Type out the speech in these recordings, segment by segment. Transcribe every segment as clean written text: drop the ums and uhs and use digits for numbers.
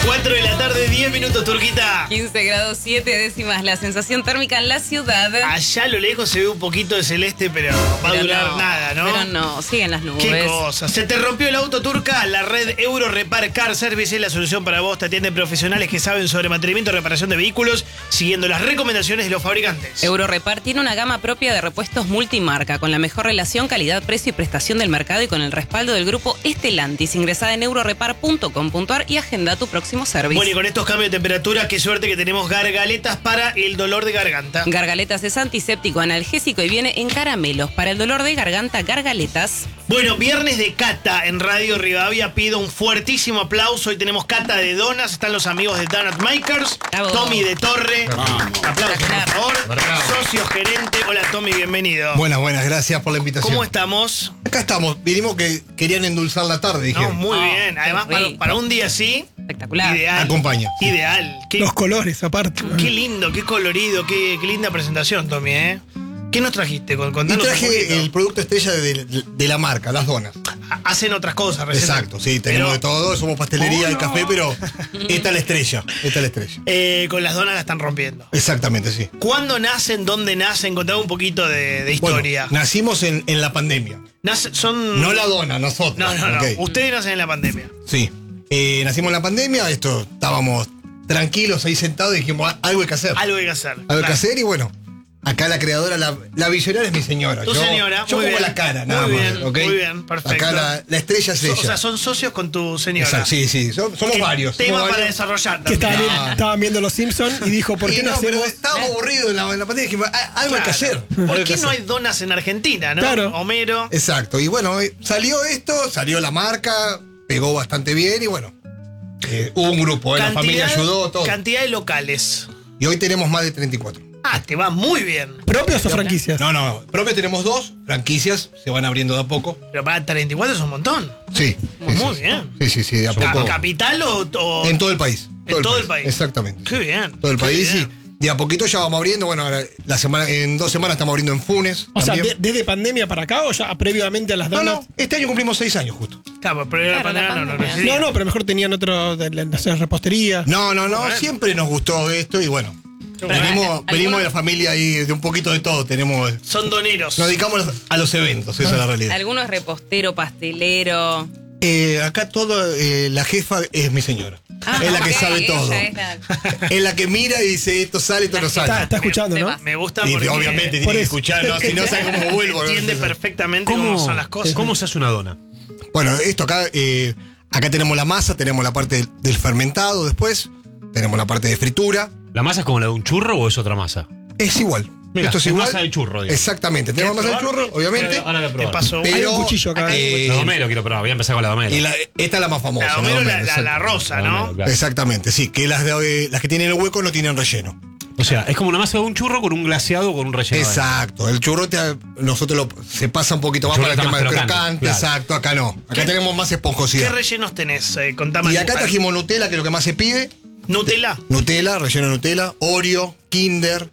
4 de la tarde, 10 minutos, Turquita. 15 grados 7 décimas la sensación térmica en la ciudad. Allá a lo lejos se ve un poquito de celeste, pero va a durar nada, ¿no? Pero no, siguen las nubes. Qué cosa. ¿Se te rompió el auto, Turca? La red Euro Repar Car Service es la solución para vos. Te atienden profesionales que saben sobre mantenimiento y reparación de vehículos, siguiendo las recomendaciones de los fabricantes. Eurorepar tiene una gama propia de repuestos multimarca, con la mejor relación calidad, precio y prestación del mercado y con el respaldo del grupo Estelantis. Ingresá en eurorepar.com.ar y agenda tu próximo servicio. Bueno, y con estos cambios de temperatura, qué suerte que tenemos gargaletas para el dolor de garganta. Gargaletas es antiséptico, analgésico y viene en caramelos. Para el dolor de garganta, Gargaletas. Bueno, viernes de cata en Radio Rivadavia. Pido un fuertísimo aplauso. Hoy tenemos cata de donas. Están los amigos de Donut Makers. Bravo. Tommy de Torre. Aplausos, por favor. Bravo. Socio gerente. Hola, Tommy, bienvenido. Buenas, gracias por la invitación. ¿Cómo estamos? Acá estamos, vinimos que querían endulzar la tarde, dije. No, muy Oh, bien. Además, qué rico. para un día así, Espectacular. ideal. Acompaña. Ideal. Los colores, aparte. Qué lindo, qué colorido, qué linda presentación, Tommy, ¿eh? ¿Qué nos trajiste? Y Contanos un traje poquito. el producto estrella de la marca, las donas. Hacen otras cosas, recetas. Exacto, sí, tenemos Pero- de todo, somos pastelería Oh, y no. café, pero esta es la estrella, Con las donas la están rompiendo. Exactamente, sí. ¿Cuándo nacen? ¿Dónde nacen? Contame un poquito de historia. Bueno, nacimos en la pandemia. Son... No la dona, nosotros. No. Ok. Ustedes nacen en la pandemia. Sí. Nacimos en la pandemia, estábamos tranquilos ahí sentados y dijimos, algo hay que hacer. Algo hay que hacer. Algo hay que hacer y bueno, acá la creadora, la visionaria es mi señora. Tu señora, Yo muy pongo bien. la cara, Muy nada más. bien, ¿ok? muy bien, perfecto. Acá la estrella es ella. O sea, son socios con tu señora. Exacto, sí, somos varios. Tema somos para varios. desarrollar Que también. estaban viendo los Simpsons y dijo, ¿por Y qué no pero hacemos? estábamos aburridos en la pandemia y dijimos, algo hay que hacer. ¿Por Algo hay qué que no hacer. hay donas en Argentina, no? Claro. Homero. Exacto, y bueno, salió esto, salió la marca, pegó bastante bien y bueno, hubo un grupo, la familia ayudó, todo. Cantidad de locales. Y hoy tenemos más de 34. Ah, te va muy bien. ¿Propios o franquicias? No, propio tenemos 2, franquicias, se van abriendo de a poco. Pero para 34 es un montón. Sí. Muy bien. Sí, de a poco. ¿Capital o...? En todo el país. En todo el país. Exactamente. Qué bien. Todo el qué país bien. y de a poquito ya vamos abriendo. Bueno, ahora en 2 semanas estamos abriendo en Funes. O sea, también. ¿desde pandemia para acá o ya previamente a las donas? No, este año cumplimos 6 años justo. Claro, pero la Claro, la pandemia no pandemia. recibía. No, pero mejor tenían otro de hacer repostería. No, Bueno. siempre nos gustó esto y bueno. bueno. Venimos de la familia ahí, de un poquito de todo. Son doneros. Nos dedicamos a los eventos, esa es la realidad. Algunos repostero, pastelero. Acá todo, la jefa es mi señora. Es la que ok, sabe ella todo. es la- Es la que mira y dice, esto sale, esto no sale. Está escuchando, ¿no? Me gusta Y porque... obviamente tiene Por que eso. escuchar, ¿no? Si no sabe cómo vuelvo. Entiende perfectamente cómo son las cosas. ¿Cómo se hace una dona? Bueno, esto acá tenemos la masa, tenemos la parte del fermentado después, tenemos la parte de fritura. ¿La masa es como la de un churro o es otra masa? Es igual. Mira, esto es es igual. masa de churro, digamos. Exactamente. Tenemos masa de probar? churro, obviamente. Ahora voy a Te probar. paso Pero, Hay un cuchillo acá. La de Homero quiero probar, voy a empezar con la de Homero. esta es la más famosa. La la Homero, de la, Homero, la exacto. rosa, La de ¿no? Homero, claro. Exactamente, sí. Que las que tienen el hueco no tienen relleno. O sea, es como una masa de un churro con un glaseado con un relleno. Exacto. El churro se pasa un poquito más El para el churro tema está del más crocante. crocante, claro. Exacto, acá no. Acá ¿Qué- tenemos más ¿Qué esponjosidad. rellenos tenés? Contame. Y acá trajimos Nutella, que es lo que más se pide. ¿Nutella? Nutella, relleno de Nutella, Oreo, Kinder.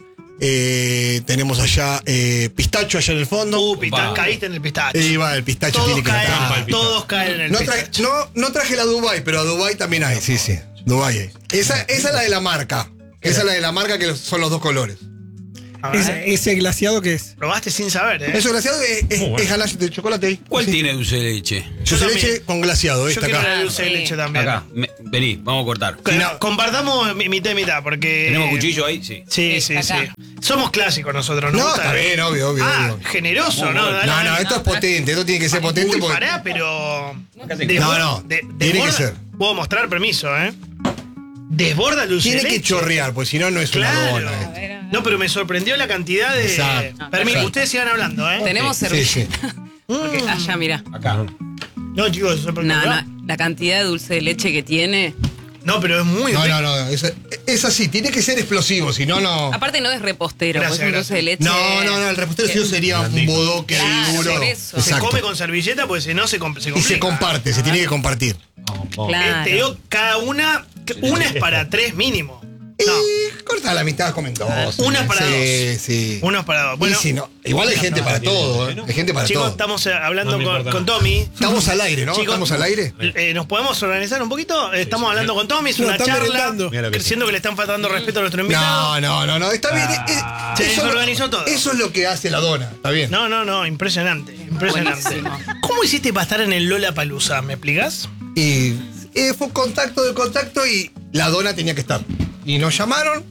Tenemos allá pistacho allá en el fondo. Caíste en el pistacho. Y va, el pistacho tiene que estar. Todos caen en el No, pistacho. no traje la Dubai, pero a Dubai también hay, sí. Dubai hay. Esa es la de la marca. Esa es la de la marca que son los 2 colores. A ver. Ese glaseado que es. Probaste sin saber, ¿eh? Eso glaseado es Muy bueno. ganache de chocolate. ¿Cuál Sí. tiene dulce de leche? Yo Dulce de también. leche con glaseado, Yo esta quiero acá. la dulce de Sí. leche también. Acá, vení, vamos a cortar. Compartamos mitad y mitad, porque... ¿Tenemos cuchillo ahí? Sí. Sí. Acá. Somos clásicos nosotros, ¿no? No, está bien, obvio. Generoso, Muy ¿no? bueno. Dale, No, esto es potente, esto tiene que ser potente Uy, porque. pará, pero... No, tiene que ser. Puedo mostrar permiso, ¿eh? Desborda el dulce Tiene de que leche. chorrear, porque si no, no es Claro. una dona. A ver. No, pero me sorprendió la cantidad de... Exacto. Permiso, Exacto. ustedes sigan hablando, ¿eh? Tenemos Sí, servilleta. Porque allá, mira. Acá. No, chicos, eso es espectacular. No, la cantidad de dulce de leche que tiene. No, pero es muy... No. Es así, tiene que ser explosivo, si no, no. Aparte no es repostero, Gracias, pues es un dulce de leche. No, el repostero sí sería un bodoque Claro, duro. por eso. Se Exacto. come con servilleta porque si no se complica. Y se comparte, se tiene que compartir. Vamos. Claro. Te digo, cada una es para 3 mínimo. No. corta la mitad, comen dos. Una para sí, dos. Sí. Unos para dos. Bueno, Y si no, igual hay gente para todo, ¿eh? Hay gente para chicos, todo. estamos hablando No me con importa Tommy. Estamos al aire, ¿no? Chicos, Estamos al aire. ¿Nos podemos organizar un poquito? Estamos hablando con Tommy, es No, una están charla. merendando. Mira lo que Siento que le están faltando respeto a nuestro invitado. No, está bien. Se eso, desorganizó todo. Eso es lo que hace la dona, está bien. No, impresionante. Impresionante. Buenísimo. ¿Cómo hiciste para estar en el Lollapalooza? ¿Me explicás? Y fue un contacto y la dona tenía que estar. Y nos llamaron,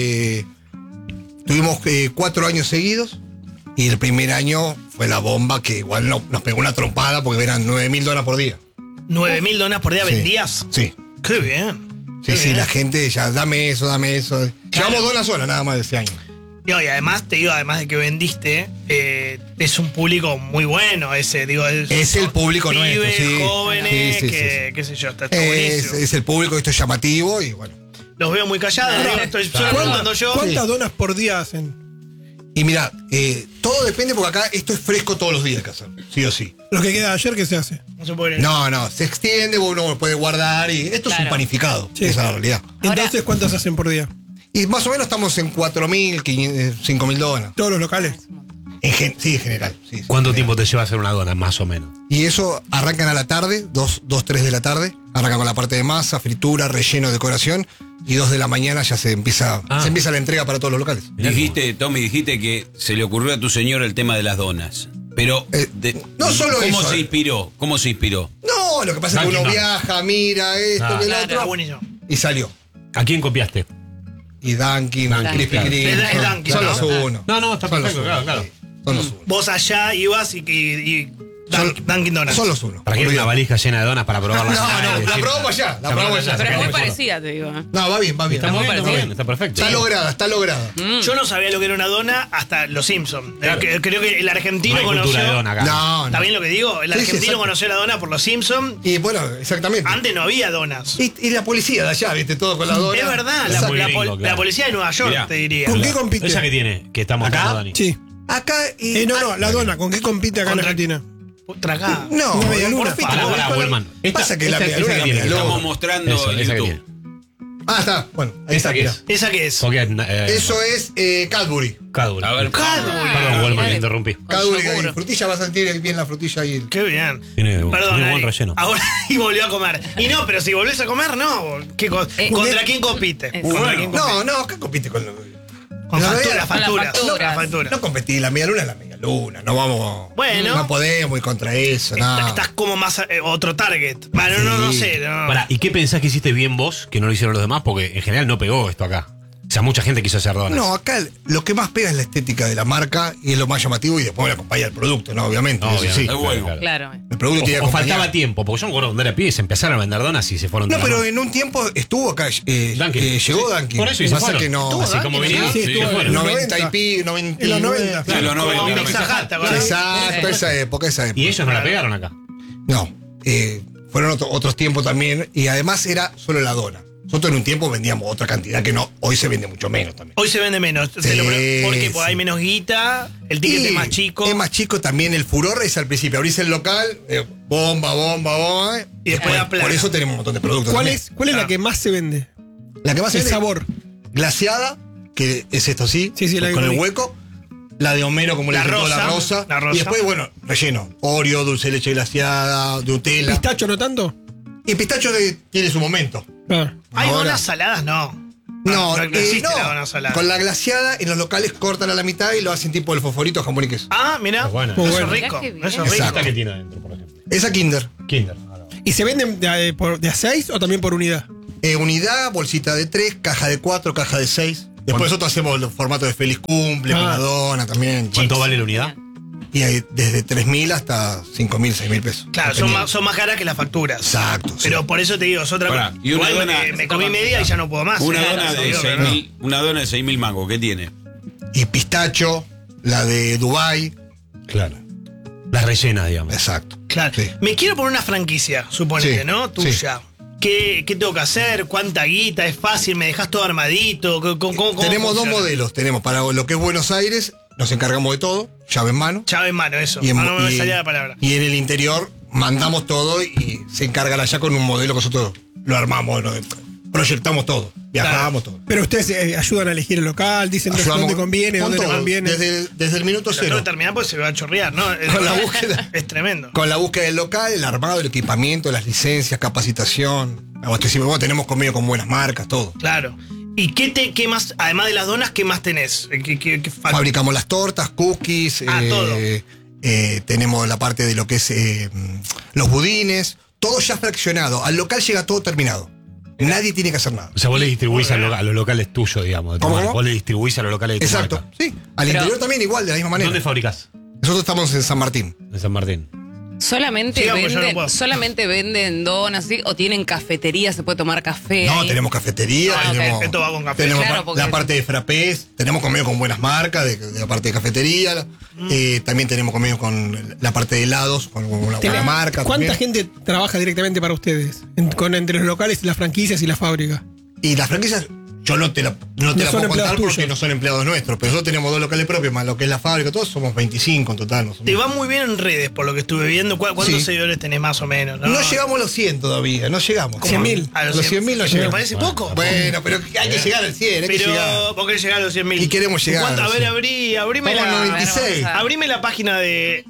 tuvimos 4 años seguidos y el primer año fue la bomba que igual nos pegó una trompada porque eran 9.000 donas por día. 9.000 donas por día Sí. vendías. Sí. Qué bien. Sí, Qué sí, bien. la gente ya, dame eso. Llevamos donas solas nada más de ese año. No, y además, te digo, además de que vendiste, es un público muy bueno ese, digo. Es el público pibes, nuestro, sí. jóvenes, Sí, sí, que, sí. qué sé yo, está buenísimo. Es el público, esto es llamativo y bueno. Los veo muy callados, digo, estoy solo preguntando yo. ¿Cuántas donas por día hacen? Y mira, todo depende porque acá esto es fresco todos los días que hacer, sí o sí. Lo que queda de ayer, ¿qué se hace? No se puede creer. No, se extiende, uno lo puede guardar y esto es un Claro. panificado, Sí. esa es la realidad. Entonces, ¿cuántas hacen por día? Y más o menos estamos en 4.000, 5.000 donas. Todos los locales. Sí, en general. Sí, ¿Cuánto en general. tiempo te lleva hacer una dona, más o menos? Y eso arrancan a la tarde, 2, 3 de la tarde. Arrancan con la parte de masa, fritura, relleno, decoración. Y 2 de la mañana ya se empieza la entrega para todos los locales. Tommy, dijiste que se le ocurrió a tu señor el tema de las donas. Pero, no solo ¿cómo eso, se inspiró? ¿Cómo se inspiró? No, lo que pasa es que uno Dunkin' viaja, mira esto, Ah. que lo Claro, está otro. buenísimo. Y salió. ¿A quién copiaste? Y Dunkin', Krispy claro. Kreme. Es Dunkin', son ¿no? los unos. No, está Son los perfecto, unos, claro. sí, Son los unos. Vos allá ibas y Son- Dunkin' Donuts. Son los unos. ¿Para qué una Olvídate. valija llena de donas para probarlas? La probamos allá, la probamos allá. Pero es muy Sacamos parecida, te digo. No, va bien. Está muy bien, muy está muy bien, está perfecto. Está lograda. Yo no sabía lo que era una dona hasta Los Simpsons. Claro. Creo que el No argentino hay cultura de conoció. dona acá. No, ¿Está no. bien lo que digo? El Sí, sí, argentino exacto. conoció la dona por Los Simpsons. Y bueno, exactamente. Antes no había donas. Y la policía de allá, viste, todo con la dona. Es verdad, Es la, muy la gringo, pol- claro. la policía de Nueva York, Mirá. te diría. ¿Con qué compite? ¿Esa que tiene? Que está mostrando Dani. Sí. Acá No, la dona, ¿con qué compite acá en Contra- Argentina? Tragá. No, Una media luna. porfito, Pará, con- pará, con- Wellman. Pasa que la media luna es la tiene, media luna. Estamos mostrando Eso, en esa que YouTube. tiene. Ah, está. Bueno, ahí ¿Esa está. qué mirá. es? ¿Esa qué es? Porque, Eso es Cadbury. Cadbury. A ver, Perdón, Wellman, le interrumpí. Cadbury, seguro. ahí. Frutilla, vas a sentir bien la frutilla ahí. Qué bien. Tiene muy Perdón, buen Ari. relleno. Ahora y volvió a comer. Y no, pero si volvés a comer, no. ¿Contra quién compite? ¿Contra quién compite? No, acá compite con Con la facturas, facturas. Con las facturas. No competí, la media luna es la media luna. No vamos. Bueno. No podemos ir contra eso, no. Estás como más otro target. Bueno, no Sí. sé. No. Pará, ¿y qué pensás que hiciste bien vos que no lo hicieron los demás? Porque en general no pegó esto acá. O sea, mucha gente quiso hacer donas. No, acá lo que más pega es la estética de la marca y es lo más llamativo y después le acompaña el producto, ¿no? Obviamente. No, eso sí. obviamente, Es bueno. claro. Claro. El producto tiene que O acompañar. faltaba tiempo, porque yo me acuerdo cuando era pibe y se empezaron a vender donas y se fueron No, todas pero las- en un tiempo estuvo acá. Dunkin'. Llegó Sí, Dunkin'. por eso y se Pasa fueron. que no. Así como Dunkin', venía, sí, se estuvo fueron. en 90 y 90. pico, 90. En los 90. Sí, los 90. Como Mira, Pizza Hut, ¿te acordás? Exacto, esa época. Y ellos no la pegaron acá. No, fueron otros tiempos también y además era solo la dona. Nosotros en un tiempo vendíamos otra cantidad que no, hoy se vende mucho menos también. Hoy se vende menos. Sí, Porque hay sí. menos guita, el ticket Y es más chico. Es más chico también, el furor es al principio. Abrís el local, bomba. Y después da plata. Por eso tenemos un montón de productos. ¿Cuál también. es la que más se vende? La que más se El vende, sabor. glaseada, que es esto sí, Sí, la con vi. el hueco. La de Homero, como La le digo, la rosa, rosa. la rosa. Y después, bueno, relleno. Oreo, dulce de leche glaseada, Nutella. ¿Pistacho no tanto? Y pistacho tiene su momento. Claro. Hay Ahora. donas saladas, no. No, no existe no. la dona salada. Con la glaseada en los locales cortan a la mitad y lo hacen tipo el fosforito jamón y queso. Ah, mira. Es buena. Eso Muy es bueno. rico. Mirá qué bien. Eso es rico. Exacto. ¿Esta que tiene adentro, por ejemplo? Esa Kinder. Kinder. ¿Y se venden de a 6 o también por unidad? Unidad, bolsita de 3, caja de 4, caja de 6. Después nosotros hacemos los formatos de feliz cumple, con la dona también. ¿Cuánto vale la unidad? Y hay desde 3.000 hasta 5.000, 6.000 pesos. Claro, son más caras que las facturas. Exacto. sí. Pero por eso te digo, es otra Pará, y una Igual dona- me comí media y ya no puedo más. Una Claro, dona te de digo que 6.000 una dona de 6.000 mangos, ¿qué tiene? Y pistacho, la de Dubai. Claro. Las rellenas, digamos. Exacto. Claro. Sí. Me quiero poner una franquicia, suponete, Sí, ¿no? Tuya. ¿Qué tengo que hacer? ¿Cuánta guita? ¿Es fácil? ¿Me dejas todo armadito? ¿Cómo Tenemos dos funciona? modelos. Tenemos para lo que es Buenos Aires, nos encargamos de todo, llave en mano. Llave en mano, eso. Y en, no me y- salía la palabra. y en el interior mandamos todo y se encargan allá con un modelo que nosotros lo armamos, proyectamos todo. Viajamos todo. Pero ustedes ayudan a elegir el local, dicen Ayudamos dónde conviene, con dónde no todo, conviene. desde el minuto Pero no cero. terminar pues se va a chorrear, ¿no? Con la búsqueda. Es tremendo. Con la búsqueda del local, el armado, el equipamiento, las licencias, capacitación, abastecimiento. Bueno, tenemos convenio con buenas marcas, todo. Claro. ¿Y qué más, además de las donas, qué más tenés? ¿Qué falta? Fabricamos las tortas, cookies, todo. tenemos la parte de lo que es los budines, todo ya fraccionado. Al local llega todo terminado. Nadie tiene que hacer nada. O sea, vos le distribuís a los locales tuyos, digamos. de tu ¿Cómo, marca. cómo? Vos le distribuís a los locales de tu Exacto, marca. sí. Al Pero- interior también igual, de la misma manera. ¿Dónde fabricás? Nosotros estamos en San Martín. En San Martín. ¿Solamente, Sigamos, yo no venden, puedo. ¿Solamente venden donas así? ¿O tienen cafetería? ¿Se puede tomar café? No, ahí? tenemos cafetería, Ah, ok. tenemos, Esto va con café. tenemos Claro, porque- la parte de frappés, tenemos convenio con buenas marcas, de la parte de cafetería, también tenemos convenio con la parte de helados, con una buena marca. ¿Cuánta también. gente trabaja directamente para ustedes? Entre los locales, las franquicias y las fábricas. Y las franquicias, yo no te la son puedo contar empleados porque tuyos. no son empleados nuestros, pero nosotros tenemos 2 locales propios, más lo que es la fábrica, todos somos 25 en total. No, Te va muy bien en redes, por lo que estuve viendo. ¿Cuántos Sí. seguidores tenés más o menos? No llegamos a los 100 todavía, no llegamos. 100.000. A Los 100.000 no ¿Me llegamos. parece poco? Bueno, pero hay que llegar al 100, hay que llegar. Pero, ¿por qué llegar a los 100.000? Y queremos llegar ¿Cuánto? A ver, sí. abrime Vamos la... a 96. Abrime la página de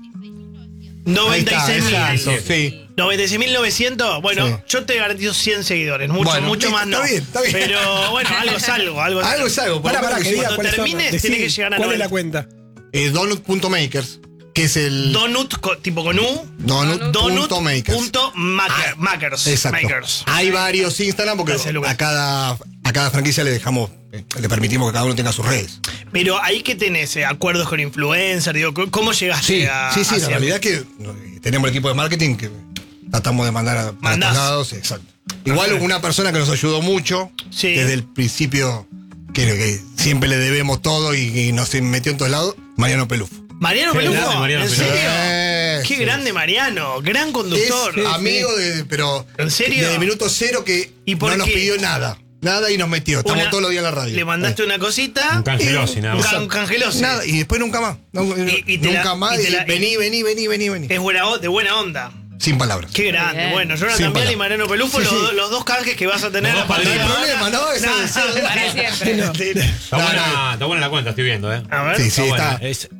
Ahí está, 96.000. exacto, sí. 96.900. Bueno, Sí. yo te garantizo 100 seguidores. Mucho, Bueno, mucho listo, más no. está bien, está bien. Pero bueno, algo es algo. Algo es Algo es algo. por lo Pará, menos que que diga cuando cuáles son. termines, Decí, tiene que llegar a ¿cuál es 90. la cuenta? Donut.makers, que es el Donut, tipo con U. donut.makers. Makers. Exacto. Makers. Hay varios Instagram porque Gracias, Lucas. a cada franquicia le dejamos, le permitimos que cada uno tenga sus redes. Pero ahí que tenés acuerdos con influencers, digo, ¿cómo llegaste Sí, a sí, la a realidad es que tenemos el equipo de marketing que tratamos de mandar a Mandás. todos lados, exacto. Igual una persona que nos ayudó mucho Sí. desde el principio, que siempre le debemos todo y nos metió en todos lados, Mariano Pelufo. Mariano Qué Pelufo? grande, Mariano ¿En Pelufo. serio? Sí, Qué grande Mariano, gran conductor. Es amigo pero ¿En serio? desde el minuto cero que ¿Y por no nos qué? pidió nada y nos metió. Estamos Una- todos los días en la radio. Le mandaste una cosita. Un cangelosi, nada más. Un cangelosi. Nada, y después nunca más. Y te Nunca la- más. y te la- vení. Es de buena onda. Sin palabras. Qué grande. Bien. Bueno, Jonathan Sin Vial y palabras. Mariano Pelufo, Sí, sí. los dos canjes que vas a tener. Los dos a partir de padrinos. ahora. No hay problema, ¿no? Eso- Para siempre. Está No, buena, está buena la cuenta, estoy viendo, ¿eh? A ver. Sí, sí, buena. está. Es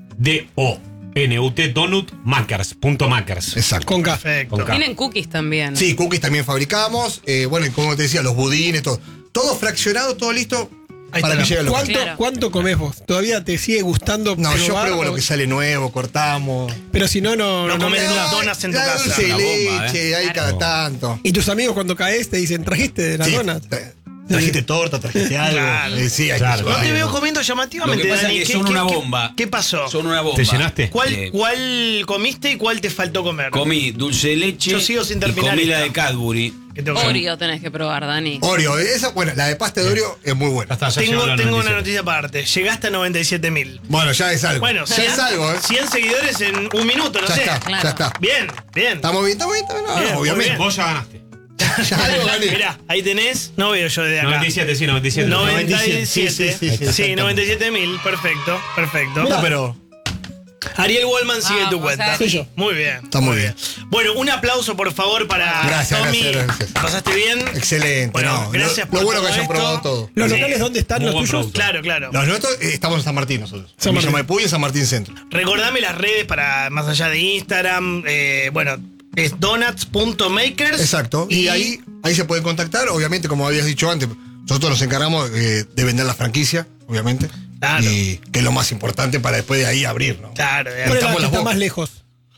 DONUT donutmakers.makers. Exacto. Con K. Perfecto. Con K. Tienen cookies también. Sí, cookies también fabricamos. Bueno, y como te decía, los budines, todo. Todo fraccionado, todo listo Ahí para está que la- llegue al local. Claro. ¿Cuánto comés vos? ¿Todavía te sigue gustando No, yo probar pruebo o- lo que sale nuevo, cortamos. Pero si no, No no comés me las donas en tu La casa. dulce de La bomba, leche, ahí cada tanto. Y tus amigos cuando caes te dicen, ¿trajiste de las Sí, donas? Trajiste torta, trajiste algo. Claro. Sí, hay Claro, que No llevar. te veo comiendo Lo llamativamente, que pasa Dani. es que son una bomba. ¿Qué pasó? Son una bomba. ¿Te llenaste? ¿Cuál comiste y cuál te faltó comer? Comí dulce de leche Yo sigo sin y terminar comí la esta. de Cadbury. ¿Qué tengo que hacer? Oreo tenés que probar, Dani. Oreo, esa, bueno, la de pasta de Oreo es muy Ya buena. está, ya Tengo, llegó la tengo una noticia. noticia aparte. Llegaste a 97.000. Bueno, ya es algo. Bueno, ya es algo, ¿eh? 100 seguidores en un minuto, no Ya sé. está, Claro. ya está. Bien, bien. Estamos bien, no, Bien, muy obviamente. bien. Vos ya ganaste. Ya algo gané. Mirá, ahí tenés. No veo yo de acá. 97, sí, 97. 97. Sí, sí, sí, sí, Sí, 97.000. Perfecto, perfecto. No, pero Ariel Wallman sigue tu Vamos, cuenta. Ari. Soy yo. Muy bien. Está muy bien. Bueno, un aplauso por favor para Gracias, Tommy. gracias. ¿Pasaste bien? excelente, Bueno, no. gracias lo por bueno que todo hayan esto. probado todo. ¿Los Sí. locales dónde están Muy los buen tuyos? producto. Claro, claro. Los nuestros estamos en San Martín nosotros. San Villa Martín. Maipú y en San Martín Centro. Recordame las redes para más allá de Instagram. Bueno, es donuts.makers. Exacto. Y ahí se pueden contactar, obviamente, como habías dicho antes. Nosotros nos encargamos de vender la franquicia, obviamente. Claro. Y que es lo más importante para después de ahí abrir, ¿no? Claro, ¿Cuál es la Estamos que las está bocas. más lejos?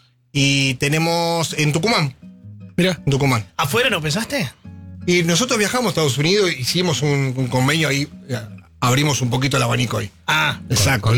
Y tenemos en Tucumán. Mirá. En Tucumán. ¿Afuera no pensaste? Y nosotros viajamos a Estados Unidos, hicimos un convenio ahí, abrimos un poquito el abanico ahí. Ah, Exacto.